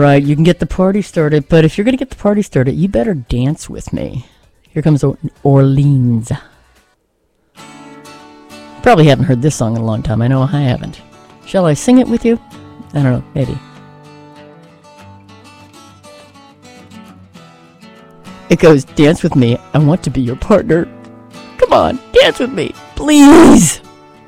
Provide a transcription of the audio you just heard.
right, you can get the party started, but if you're going to get the party started, you better dance with me. Here comes Orleans. Probably haven't heard this song in a long time. I know I haven't. Shall I sing it with you? I don't know, maybe. It goes, dance with me. I want to be your partner. Come on, dance with me, please.